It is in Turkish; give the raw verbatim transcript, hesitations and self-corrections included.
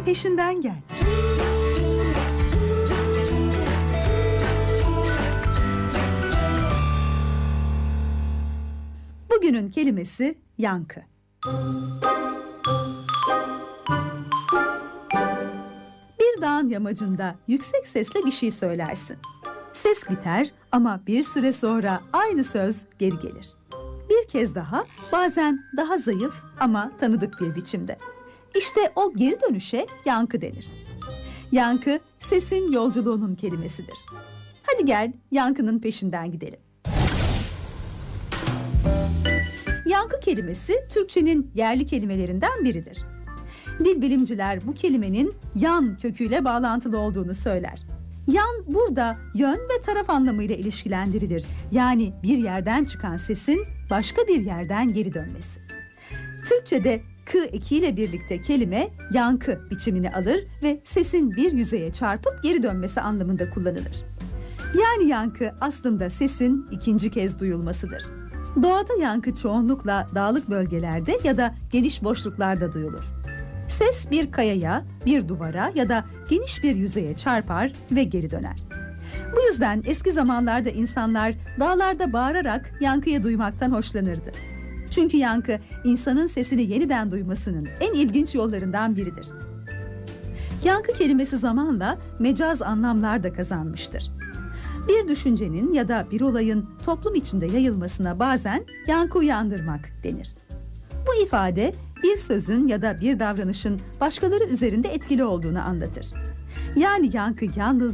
peşinden gel. Bugünün kelimesi yankı. Bir dağın yamacında yüksek sesle bir şey söylersin. Ses biter ama bir süre sonra aynı söz geri gelir. Bir kez daha, bazen daha zayıf ama tanıdık bir biçimde. İşte o geri dönüşe yankı denir. Yankı, sesin yolculuğunun kelimesidir. Hadi gel, yankının peşinden gidelim. Yankı kelimesi Türkçenin yerli kelimelerinden biridir. Dil bilimciler bu kelimenin yan köküyle bağlantılı olduğunu söyler. Yan burada yön ve taraf anlamıyla ilişkilendirilir. Yani bir yerden çıkan sesin başka bir yerden geri dönmesi. Türkçe'de k ekiyle birlikte kelime yankı biçimini alır ve sesin bir yüzeye çarpıp geri dönmesi anlamında kullanılır. Yani yankı aslında sesin ikinci kez duyulmasıdır. Doğada yankı çoğunlukla dağlık bölgelerde ya da geniş boşluklarda duyulur. Ses bir kayaya, bir duvara ya da geniş bir yüzeye çarpar ve geri döner. Bu yüzden eski zamanlarda insanlar dağlarda bağırarak yankıyı duymaktan hoşlanırdı. Çünkü yankı insanın sesini yeniden duymasının en ilginç yollarından biridir. Yankı kelimesi zamanla mecaz anlamlar da kazanmıştır. Bir düşüncenin ya da bir olayın toplum içinde yayılmasına bazen yankı uyandırmak denir. Bu ifade bir sözün ya da bir davranışın başkaları üzerinde etkili olduğunu anlatır. Yani yankı yalnız